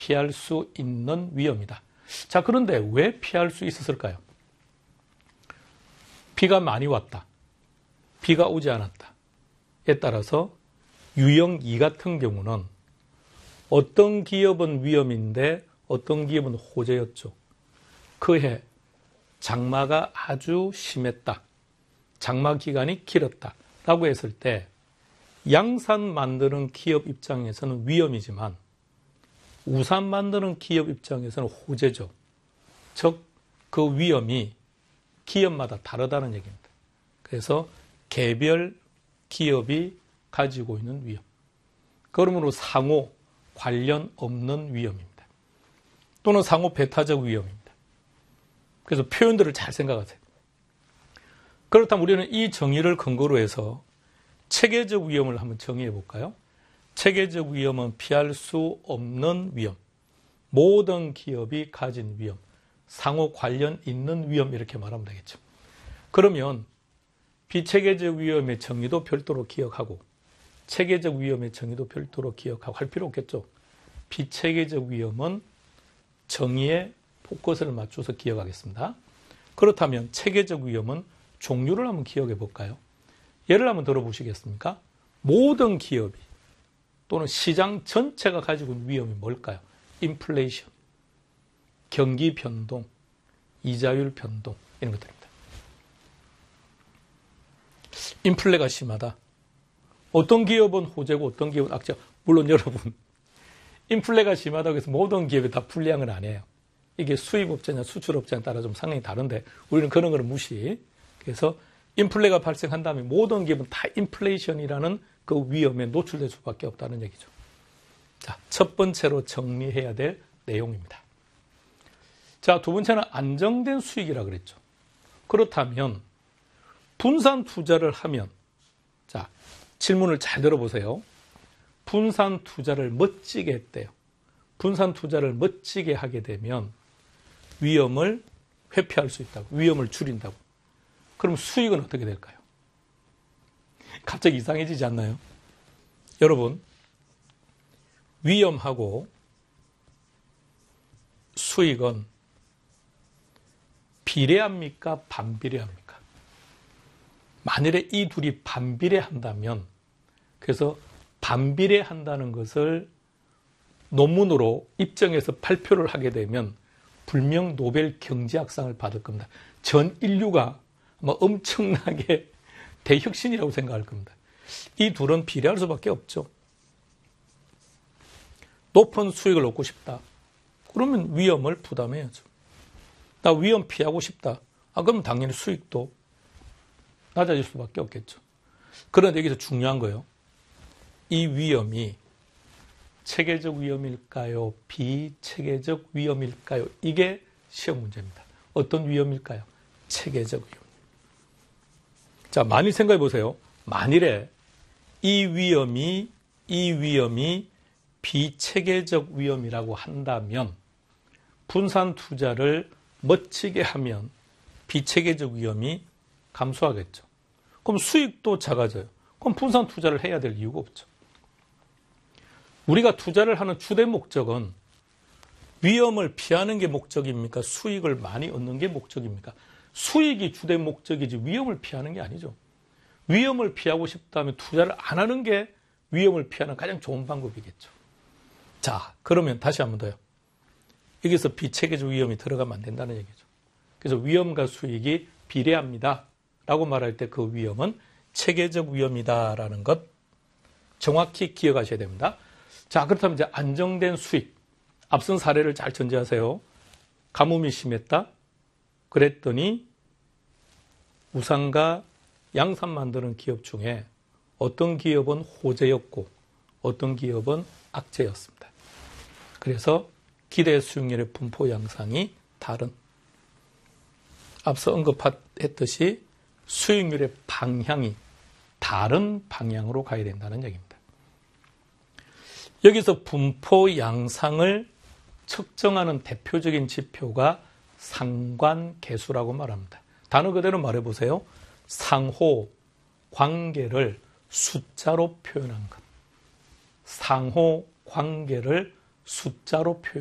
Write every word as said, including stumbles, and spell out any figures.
피할 수 있는 위험이다. 자, 그런데 왜 피할 수 있었을까요? 비가 많이 왔다. 비가 오지 않았다에 따라서 유형 이 같은 경우는 어떤 기업은 위험인데 어떤 기업은 호재였죠. 그해 장마가 아주 심했다. 장마 기간이 길었다. 라고 했을 때 양산 만드는 기업 입장에서는 위험이지만 우산 만드는 기업 입장에서는 호재죠. 즉, 그 위험이 기업마다 다르다는 얘기입니다. 그래서 개별 기업이 가지고 있는 위험. 그러므로 상호 관련 없는 위험입니다. 또는 상호 배타적 위험입니다. 그래서 표현들을 잘 생각하세요. 그렇다면 우리는 이 정의를 근거로 해서 체계적 위험을 한번 정의해 볼까요? 체계적 위험은 피할 수 없는 위험, 모든 기업이 가진 위험, 상호 관련 있는 위험 이렇게 말하면 되겠죠. 그러면 비체계적 위험의 정의도 별도로 기억하고 체계적 위험의 정의도 별도로 기억하고 할 필요 없겠죠. 비체계적 위험은 정의에 포커스를 맞춰서 기억하겠습니다. 그렇다면 체계적 위험은 종류를 한번 기억해 볼까요? 예를 한번 들어보시겠습니까? 모든 기업이 또는 시장 전체가 가지고 있는 위험이 뭘까요? 인플레이션, 경기 변동, 이자율 변동 이런 것들입니다. 인플레가 심하다. 어떤 기업은 호재고 어떤 기업은 악재. 물론 여러분 인플레가 심하다고 해서 모든 기업이 다 불리한 건 아니에요. 이게 수입업자냐 수출업자에 따라 좀 상황이 다른데 우리는 그런 거는 무시. 그래서 인플레가 발생한다면 모든 기업은 다 인플레이션이라는 그 위험에 노출될 수밖에 없다는 얘기죠. 자, 첫 번째로 정리해야 될 내용입니다. 자, 두 번째는 안정된 수익이라고 그랬죠. 그렇다면 분산 투자를 하면, 자, 질문을 잘 들어보세요. 분산 투자를 멋지게 했대요. 분산 투자를 멋지게 하게 되면 위험을 회피할 수 있다고, 위험을 줄인다고. 그럼 수익은 어떻게 될까요? 갑자기 이상해지지 않나요? 여러분, 위험하고 수익은 비례합니까? 반비례합니까? 만일에 이 둘이 반비례한다면, 그래서 반비례한다는 것을 논문으로 입증해서 발표를 하게 되면 불명 노벨 경제학상을 받을 겁니다. 전 인류가 뭐 엄청나게 대혁신이라고 생각할 겁니다. 이 둘은 비례할 수밖에 없죠. 높은 수익을 얻고 싶다. 그러면 위험을 부담해야죠. 나 위험 피하고 싶다. 아, 그럼 당연히 수익도 낮아질 수밖에 없겠죠. 그런데 여기서 중요한 거예요. 이 위험이 체계적 위험일까요? 비체계적 위험일까요? 이게 시험 문제입니다. 어떤 위험일까요? 체계적 위험. 자, 만일 생각해 보세요. 만일에 이 위험이, 이 위험이 비체계적 위험이라고 한다면 분산 투자를 멋지게 하면 비체계적 위험이 감소하겠죠. 그럼 수익도 작아져요. 그럼 분산 투자를 해야 될 이유가 없죠. 우리가 투자를 하는 주된 목적은 위험을 피하는 게 목적입니까? 수익을 많이 얻는 게 목적입니까? 수익이 주된 목적이지 위험을 피하는 게 아니죠. 위험을 피하고 싶다면 투자를 안 하는 게 위험을 피하는 가장 좋은 방법이겠죠. 자, 그러면 다시 한 번 더요. 여기서 비체계적 위험이 들어가면 안 된다는 얘기죠. 그래서 위험과 수익이 비례합니다. 라고 말할 때 그 위험은 체계적 위험이다라는 것 정확히 기억하셔야 됩니다. 자, 그렇다면 이제 안정된 수익. 앞선 사례를 잘 전제하세요. 가뭄이 심했다. 그랬더니 우산과 양산 만드는 기업 중에 어떤 기업은 호재였고 어떤 기업은 악재였습니다. 그래서 기대 수익률의 분포 양상이 다른. 앞서 언급했듯이 수익률의 방향이 다른 방향으로 가야 된다는 얘기입니다. 여기서 분포 양상을 측정하는 대표적인 지표가 상관계수라고 말합니다. 단어 그대로 말해보세요. 상호 관계를 숫자로 표현한 것. 상호 관계를 숫자로 표현.